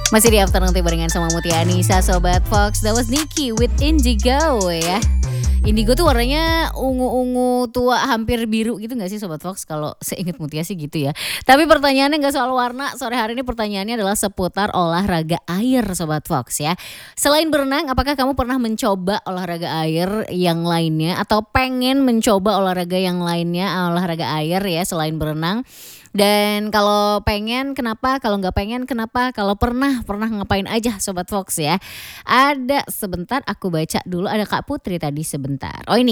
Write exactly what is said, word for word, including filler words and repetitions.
Masih di Afternoon Tea barengan sama Mutia Anissa, Sobat Fox. That was Nikki with Indigo ya. Indigo tuh warnanya ungu-ungu tua hampir biru gitu gak sih Sobat Fox? Kalau seinget Mutia sih gitu ya. Tapi pertanyaannya gak soal warna. Sore hari ini pertanyaannya adalah seputar olahraga air Sobat Fox ya. Selain berenang, apakah kamu pernah mencoba olahraga air yang lainnya? Atau pengen mencoba olahraga yang lainnya, olahraga air ya selain berenang? Dan kalau pengen kenapa? Kalau nggak pengen kenapa? Kalau pernah, pernah ngapain aja Sobat Fox ya? Ada sebentar aku baca dulu, ada Kak Putri tadi sebentar. Oh ini.